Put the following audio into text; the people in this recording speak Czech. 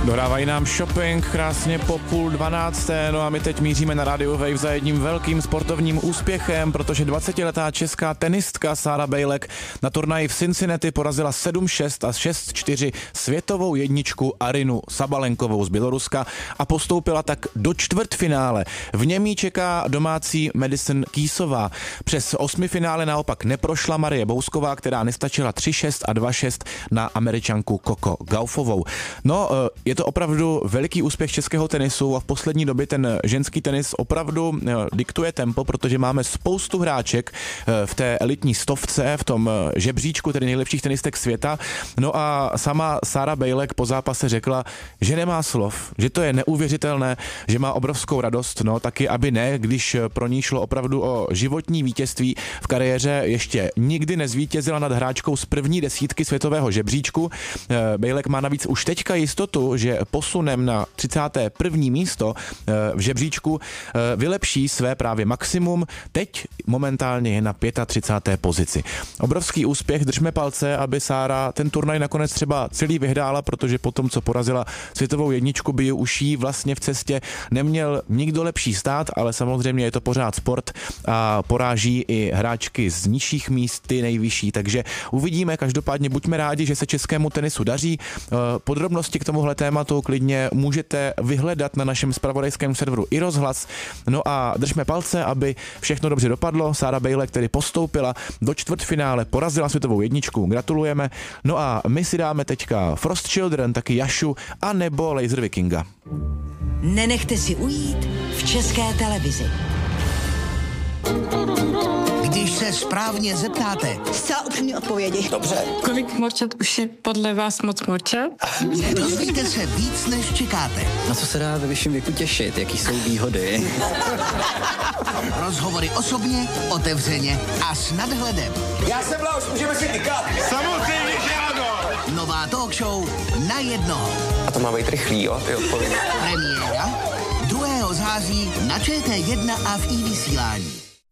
Dodávají nám shopping krásně po 11:30, no a my teď míříme na Radio Wave za jedním velkým sportovním úspěchem, protože 20letá česká tenistka Sara Bejlek na turnaji v Cincinnati porazila 7-6 a 6-4 světovou jedničku Arinu Sabalenkovou z Běloruska a postoupila tak do čtvrtfinále. V něm jí čeká domácí Madison Keysová. Přes osmifinále naopak neprošla Marie Bousková, která nestačila 3-6 a 2-6 na Američanku Coco Gaufovou. No, je to opravdu veliký úspěch českého tenisu a v poslední době ten ženský tenis opravdu diktuje tempo, protože máme spoustu hráček v té elitní stovce, v tom žebříčku tedy nejlepších tenistek světa. No a sama Sara Bejlek po zápase řekla, že nemá slov, že to je neuvěřitelné, že má obrovskou radost, no taky aby ne, když pro ní šlo opravdu o životní vítězství v kariéře, ještě nikdy nezvítězila nad hráčkou z první desítky světového žebříčku. Bejlek má navíc už teďka jistotu, že posunem na 31. místo v žebříčku vylepší své právě maximum, teď momentálně je na 35. pozici. Obrovský úspěch, držme palce, aby Sára ten turnaj nakonec třeba celý vyhrála, protože potom, co porazila světovou jedničku, by už jí vlastně v cestě neměl nikdo lepší stát, ale samozřejmě je to pořád sport a poráží i hráčky z nižších míst, ty nejvyšší, takže uvidíme, každopádně buďme rádi, že se českému tenisu daří. Podrobnosti k tomuhle tématu klidně můžete vyhledat na našem zpravodajském serveru i rozhlas. No a držme palce, aby všechno dobře dopadlo. Sara Bejlek tedy postoupila do čtvrtfinále, porazila světovou jedničku, gratulujeme. No a my si dáme teďka Frost Children, taky Jašu a nebo Laser Vikinga. Nenechte si ujít v České televizi. Když se správně zeptáte, zcela upřímné odpovědi. Dobře. Kolik morčat už je podle vás moc morčat? dozvíte se víc, než čekáte. Na co se dá ve vyšším věku těšit? Jaký jsou výhody? Rozhovory osobně, otevřeně a s nadhledem. Já jsem Blaus, můžeme si tykat. Samozřejmě, že ano. Nová talk show na jednoho. A to má být rychlý, jo, ty odpovědi. Premiéra 2. září na ČT1 a v iVysílání.